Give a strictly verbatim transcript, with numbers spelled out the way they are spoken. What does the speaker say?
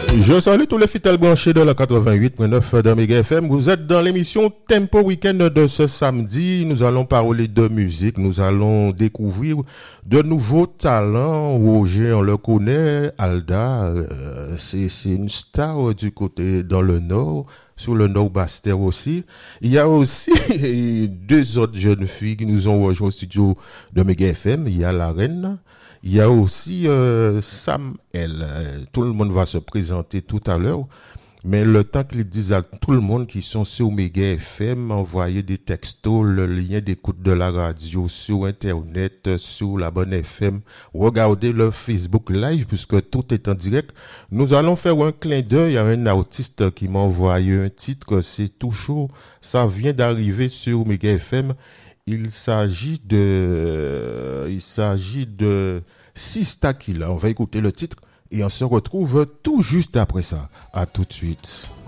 Je salue tous les fidèles branchés de la quatre-vingt-huit virgule neuf de Méga F M. Vous êtes dans l'émission Tempo Week-end de ce samedi. Nous allons parler de musique. Nous allons découvrir de nouveaux talents. Roger, on le connaît. Alda, euh, c'est, c'est une star du côté dans le Nord. Sur le Nord Bastère aussi. Il y a aussi deux autres jeunes filles qui nous ont rejoint au studio de Méga F M. Il y a la reine. Il y a aussi euh, Sam L. Tout le monde va se présenter tout à l'heure. Mais le temps qu'ils disent à tout le monde qui sont sur Méga F M, envoyer des textos, le lien d'écoute de la radio sur Internet, sur la bonne F M, regardez le Facebook Live puisque tout est en direct. Nous allons faire un clin d'œil à un artiste qui m'a envoyé un titre, c'est tout chaud. Ça vient d'arriver sur Méga F M. Il s'agit de, il s'agit de Sista Killa. On va écouter le titre et on se retrouve tout juste après ça. À tout de suite.